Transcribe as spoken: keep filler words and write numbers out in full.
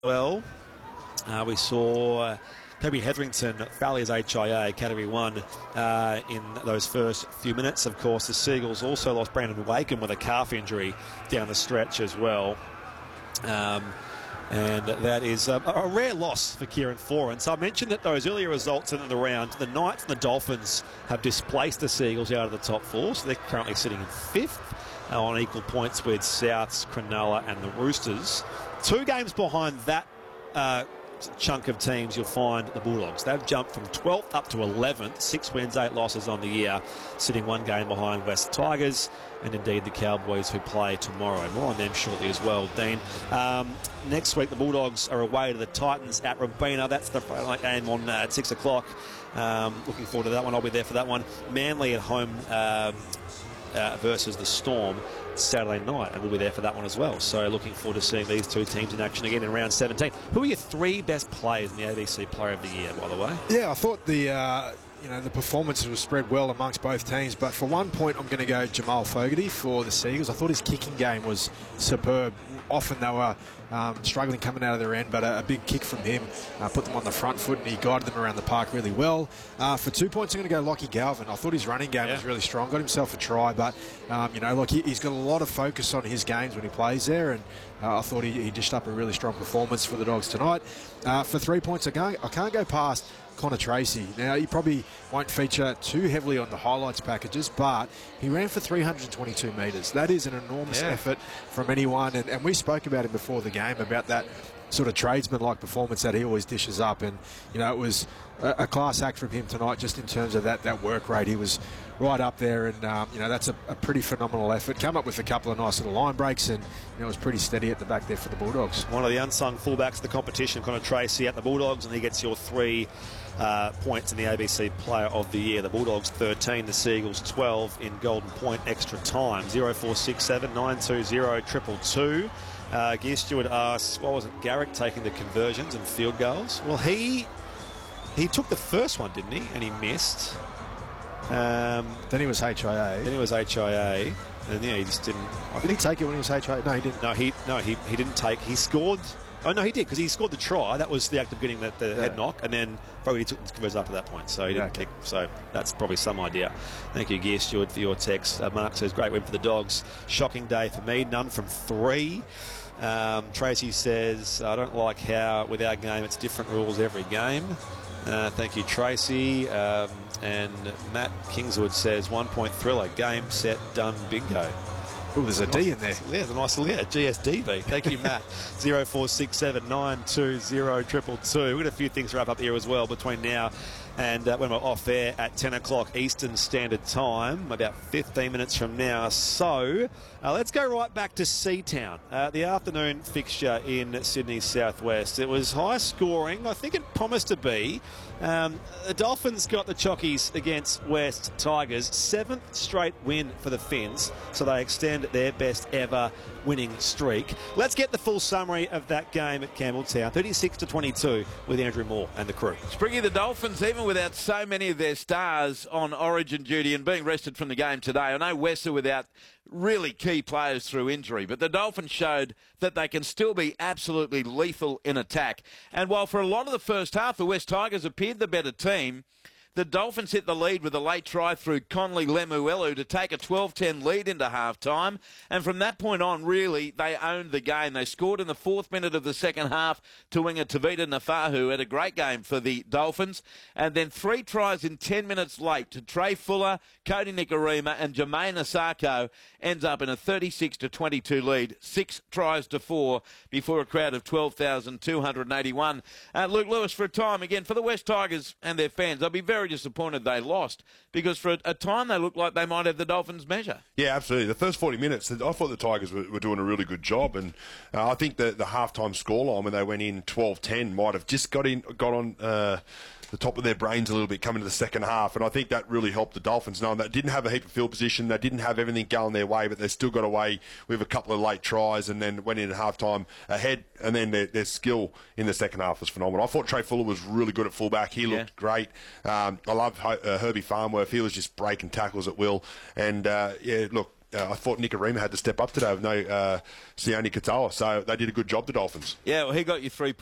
Well, uh, we saw uh, Toby Hetherington foul his H I A Category one uh, in those first few minutes. Of course, the Seagulls also lost Brandon Wakem with a calf injury down the stretch as well. Um, and that is a, a rare loss for Kieran Foran. So I mentioned that those earlier results in the round, the Knights and the Dolphins have displaced the Seagulls out of the top four, so they're currently sitting in fifth uh, on equal points with Souths, Cronulla and the Roosters. Two games behind that uh, chunk of teams, you'll find the Bulldogs. They've jumped from twelfth up to eleventh, six wins, eight losses on the year, sitting one game behind West Tigers and indeed the Cowboys, who play tomorrow. More on them shortly as well, Dean. Um, next week, the Bulldogs are away to the Titans at Robina. That's the Friday night game on uh, at six o'clock. Um, looking forward to that one. I'll be there for that one. Manly at home um, uh, versus the Storm Saturday night, and we'll be there for that one as well. So looking forward to seeing these two teams in action again in round seventeen. Who are your three best players in the A B C Player of the Year, by the way? Yeah, I thought the uh, you know the performances were spread well amongst both teams, but for one point I'm going to go Jamal Fogarty for the Seagulls. I thought his kicking game was superb. Often they were um, struggling coming out of their end, but a, a big kick from him uh, put them on the front foot, and he guided them around the park really well. Uh, for two points, I'm going to go Lockie Galvin. I thought his running game yeah. was really strong. Got himself a try, but um, you know, look, he, he's got a lot of focus on his games when he plays there, and uh, I thought he, he dished up a really strong performance for the Dogs tonight. Uh, for three points, I can't, I can't go past Connor Tracy. Now, he probably won't feature too heavily on the highlights packages, but he ran for three hundred twenty-two metres. That is an enormous yeah. effort from anyone, and, and we spoke about him before the game, about that sort of tradesman-like performance that he always dishes up, and, you know, it was a, a class act from him tonight just in terms of that, that work rate. He was right up there, and, um, you know, that's a, a pretty phenomenal effort. Come up with a couple of nice little line breaks, and, you know, it was pretty steady at the back there for the Bulldogs. One of the unsung fullbacks of the competition, Connor Tracy, at the Bulldogs, and he gets your three Uh, points in the A B C Player of the Year. The Bulldogs thirteen, the Seagulls twelve in Golden Point extra time. zero four six seven nine two zero two two two. Uh, Gear Stewart asks, what was it, Garrick taking the conversions and field goals? Well, he he took the first one, didn't he? And he missed. Um, then he was H I A. Then he was H I A. And yeah, he just didn't. I did he take it when he was H I A? No, he didn't. No, he no he he didn't take. He scored. Oh, no, he did, because he scored the try. That was the act of getting the, the yeah. head knock, and then probably he took the conversion after that point, so he didn't yeah, kick. So that's probably some idea. Thank you, Gear Stewart, for your text. Uh, Mark says, great win for the Dogs. Shocking day for me, none from three. Um, Tracy says, I don't like how, with our game, it's different rules every game. Uh, thank you, Tracy. Um, and Matt Kingswood says, one-point thriller, game, set, done, bingo. Oh, there's a nice, D in there. Yeah, there's a nice little, yeah, G S D B. Thank you, Matt. zero four six seven nine two zero two two two. We've got a few things to wrap up here as well between now and uh, when we're off air at ten o'clock Eastern Standard Time, about fifteen minutes from now. So uh, let's go right back to Seatown, uh, the afternoon fixture in Sydney Southwest. It was high scoring. I think it promised to be. Um, the Dolphins got the chockies against West Tigers. Seventh straight win for the Finns, so they extend their best ever winning streak. Let's get the full summary of that game at Campbelltown. thirty-six to twenty-two with Andrew Moore and the crew. Spriggy, the Dolphins, even without so many of their stars on origin duty and being rested from the game today, I know West are without really key players through injury, but the Dolphins showed that they can still be absolutely lethal in attack. And while for a lot of the first half the West Tigers appeared the better team, the Dolphins hit the lead with a late try through Conley Lemuelu to take a twelve ten lead into half-time. And from that point on, really, they owned the game. They scored in the fourth minute of the second half to winger Tavita Nafahu. Had a great game for the Dolphins. And then three tries in ten minutes late to Trey Fuller, Cody Nikorima and Jermaine Asako ends up in a thirty-six to twenty-two lead. Six tries to four before a crowd of twelve thousand two hundred eighty-one. Uh, Luke Lewis, for a time, again, for the West Tigers and their fans, I'll be very disappointed they lost, because for a, a time they looked like they might have the Dolphins' measure. Yeah, absolutely. The first forty minutes, I thought the Tigers were, were doing a really good job, and uh, I think the, the halftime scoreline when they went in twelve ten might have just got in, got on uh, the top of their brains a little bit coming to the second half, and I think that really helped the Dolphins, knowing they didn't have a heap of field position, they didn't have everything going their way, but they still got away with a couple of late tries and then went in at halftime ahead, and then their, their skill in the second half was phenomenal. I thought Trey Fuller was really good at fullback. He looked yeah. great. Um, I love uh, Herbie Farnworth. He was just breaking tackles at will, and uh, yeah, look, uh, I thought Nicarima had to step up today with no uh, Sione Katoa. So they did a good job, the Dolphins. Yeah, well, he got you three